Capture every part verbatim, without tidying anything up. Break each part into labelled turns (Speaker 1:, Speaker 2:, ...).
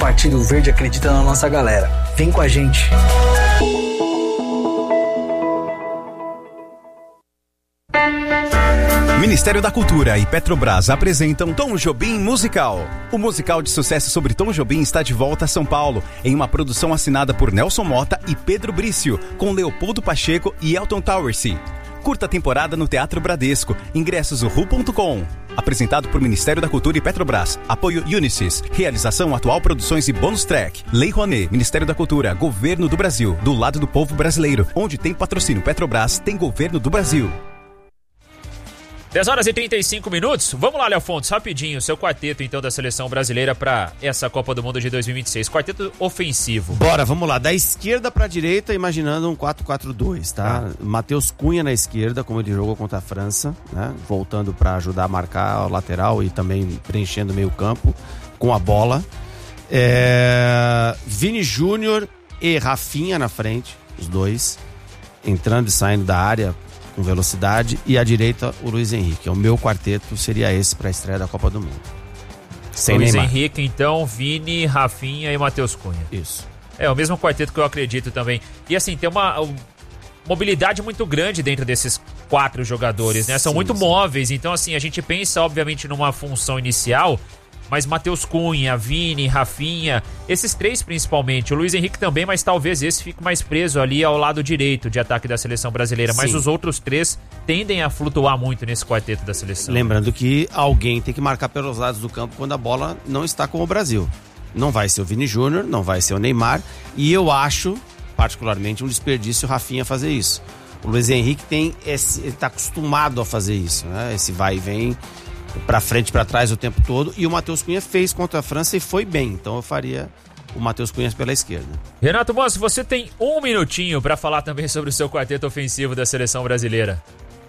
Speaker 1: Partido Verde acredita na nossa galera. Vem com a gente.
Speaker 2: Ministério da Cultura e Petrobras apresentam Tom Jobim Musical. O musical de sucesso sobre Tom Jobim está de volta a São Paulo, em uma produção assinada por Nelson Mota e Pedro Brício, com Leopoldo Pacheco e Elton Towersey. Curta temporada no Teatro Bradesco. Ingressos ru ponto com. Apresentado por Ministério da Cultura e Petrobras. Apoio Unisys. Realização Atual Produções e Bônus Track. Lei Rouanet. Ministério da Cultura. Governo do Brasil. Do lado do povo brasileiro. Onde tem patrocínio Petrobras, tem Governo do Brasil.
Speaker 3: dez horas e trinta e cinco minutos. Vamos lá, Léo Fontes, rapidinho. Seu quarteto, então, da seleção brasileira para essa Copa do Mundo de dois mil e vinte e seis. Quarteto ofensivo.
Speaker 4: Bora, vamos lá. Da esquerda pra direita, imaginando um quatro quatro dois, tá? Ah. Matheus Cunha na esquerda, como ele jogou contra a França, né? Voltando pra ajudar a marcar o lateral e também preenchendo o meio campo com a bola. É... Vini Júnior e Rafinha na frente, os dois, entrando e saindo da área com velocidade, e à direita o Luiz Henrique. O meu quarteto seria esse para a estreia da Copa do Mundo. Sem
Speaker 3: Luiz
Speaker 4: Neymar.
Speaker 3: Henrique, então, Vini, Rafinha e Matheus Cunha.
Speaker 4: Isso.
Speaker 3: É o mesmo quarteto que eu acredito também. E assim, tem uma, uma mobilidade muito grande dentro desses quatro jogadores, né? São
Speaker 4: Sim,
Speaker 3: muito
Speaker 4: sim.
Speaker 3: móveis, então assim, a gente pensa obviamente numa função inicial, mas Matheus Cunha, Vini, Rafinha, esses três principalmente, o Luiz Henrique também, mas talvez esse fique mais preso ali ao lado direito de ataque da seleção brasileira, mas
Speaker 4: Sim.
Speaker 3: os outros três tendem a flutuar muito nesse quarteto da seleção.
Speaker 4: Lembrando que alguém tem que marcar pelos lados do campo quando a bola não está com o Brasil. Não vai ser o Vini Júnior, não vai ser o Neymar, e eu acho, particularmente, um desperdício o Rafinha fazer isso. O Luiz Henrique tem esse, ele está acostumado a fazer isso, né? Esse vai e vem pra frente e pra trás o tempo todo, e o Matheus Cunha fez contra a França e foi bem, então eu faria o Matheus Cunha pela esquerda.
Speaker 3: Renato Manso, você tem um minutinho pra falar também sobre o seu quarteto ofensivo da seleção brasileira.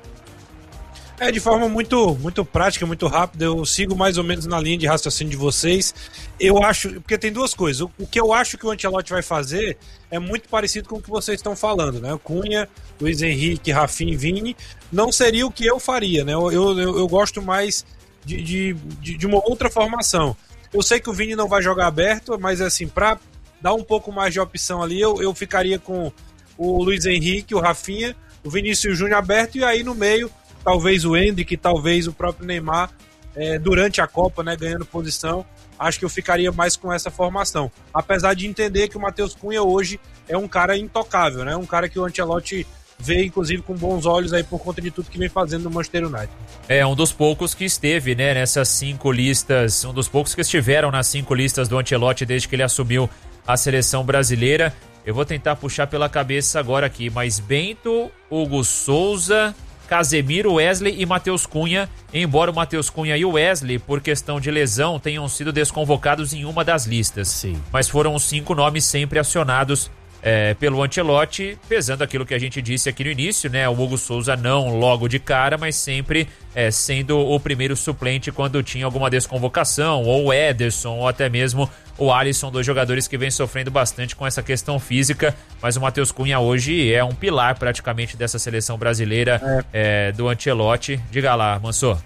Speaker 5: É, de forma muito, muito prática, muito rápida, eu sigo mais ou menos na linha de raciocínio de vocês. Eu acho, porque tem duas coisas, o, o que eu acho que o Ancelotti vai fazer é muito parecido com o que vocês estão falando, né? Cunha, Luiz Henrique, Rafinha e Vini, não seria o que eu faria, né? Eu, eu, eu gosto mais de, de, de uma outra formação. Eu sei que o Vini não vai jogar aberto, mas assim, pra dar um pouco mais de opção ali, eu, eu ficaria com o Luiz Henrique, o Rafinha, o Vinícius Júnior aberto, e aí no meio talvez o Endrick, talvez o próprio Neymar, é, durante a Copa, né, ganhando posição. Acho que eu ficaria mais com essa formação. Apesar de entender que o Matheus Cunha hoje é um cara intocável, né? Um cara que o Ancelotti vê, inclusive, com bons olhos aí por conta de tudo que vem fazendo no Manchester United.
Speaker 3: É um dos poucos que esteve, né, nessas cinco listas, um dos poucos que estiveram nas cinco listas do Ancelotti desde que ele assumiu a seleção brasileira. Eu vou tentar puxar pela cabeça agora aqui, mas Bento, Hugo Souza, Casemiro, Wesley e Matheus Cunha, embora o Matheus Cunha e o Wesley, por questão de lesão, tenham sido desconvocados em uma das listas.
Speaker 4: Sim.
Speaker 3: Mas foram os cinco nomes sempre acionados é, pelo Ancelotti, pesando aquilo que a gente disse aqui no início, né? O Hugo Souza não logo de cara, mas sempre é, sendo o primeiro suplente quando tinha alguma desconvocação, ou o Ederson, ou até mesmo o Alisson, dois jogadores que vem sofrendo bastante com essa questão física, mas o Matheus Cunha hoje é um pilar praticamente dessa seleção brasileira é. É, do Ancelotti. Diga lá, Manso.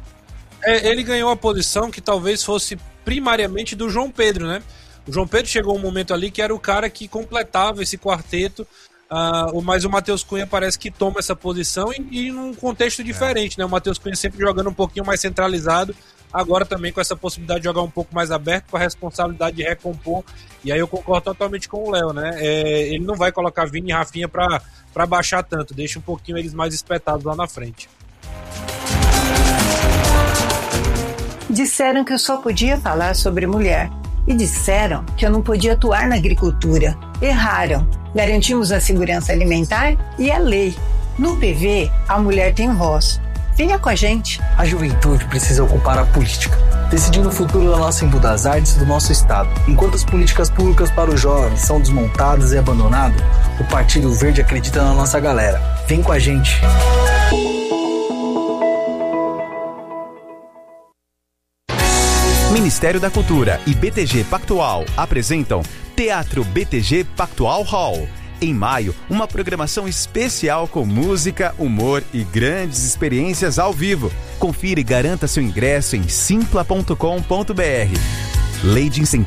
Speaker 5: É, ele ganhou a posição que talvez fosse primariamente do João Pedro, né? O João Pedro chegou um momento ali que era o cara que completava esse quarteto, uh, mas o Matheus Cunha parece que toma essa posição e, e num contexto diferente, é. né? O Matheus Cunha sempre jogando um pouquinho mais centralizado, agora também com essa possibilidade de jogar um pouco mais aberto, com a responsabilidade de recompor, e aí eu concordo totalmente com o Léo, né? É, ele não vai colocar Vini e Rafinha pra, pra baixar tanto, deixa um pouquinho eles mais espetados lá na frente.
Speaker 6: Disseram que eu só podia falar sobre mulher. E disseram que eu não podia atuar na agricultura. Erraram. Garantimos a segurança alimentar e a lei. No P V, a mulher tem voz. Venha com a gente.
Speaker 1: A juventude precisa ocupar a política, decidindo o futuro da nossa Embu das Artes e do nosso estado. Enquanto as políticas públicas para os jovens são desmontadas e abandonadas, o Partido Verde acredita na nossa galera. Vem com a gente.
Speaker 2: Ministério da Cultura e B T G Pactual apresentam Teatro B T G Pactual Hall. Em maio, uma programação especial com música, humor e grandes experiências ao vivo. Confira e garanta seu ingresso em simpla ponto com ponto br. Lei de incentivo